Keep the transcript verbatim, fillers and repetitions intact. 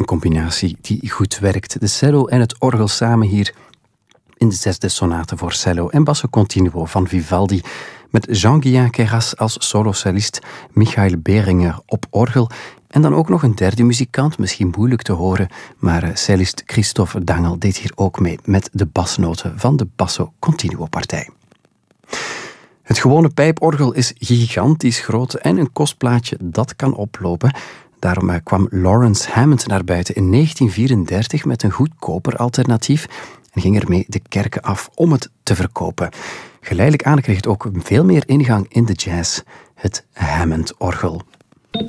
Een combinatie die goed werkt. De cello en het orgel samen hier in de zesde sonate voor cello en basso continuo van Vivaldi, met Jean-Guillain Queyras als solocellist, Michael Beringer op orgel en dan ook nog een derde muzikant, misschien moeilijk te horen, maar uh, cellist Christophe Dangel deed hier ook mee met de basnoten van de basso continuo partij. Het gewone pijporgel is gigantisch groot en een kostplaatje dat kan oplopen. Daarom uh, kwam Lawrence Hammond naar buiten in negentien vierendertig met een goedkoper alternatief en ging ermee de kerken af om het te verkopen. Geleidelijk aan kreeg het ook veel meer ingang in de jazz, het Hammond-orgel.